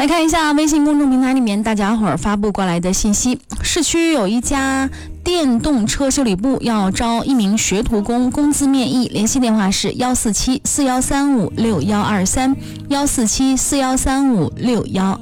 来看一下微信公众平台里面大家伙儿发布过来的信息，市区有一家电动车修理部要招1名学徒工，工资面议，联系电话是14741356123，14741356123。